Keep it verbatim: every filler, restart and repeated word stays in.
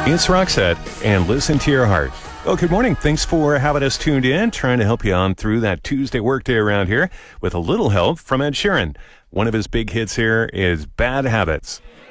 It's Roxette, and listen to your heart. Well, good morning. Thanks for having us tuned in, trying to help you on through that Tuesday workday around here with a little help from Ed Sheeran. One of his big hits here is Bad Habits.